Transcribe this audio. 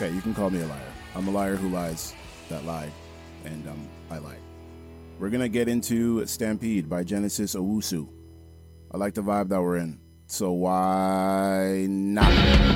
Okay, you can call me a liar. I'm a liar who lies that lied, and I lied. We're gonna get into Stampede by Genesis Owusu. I like the vibe that we're in, so why not?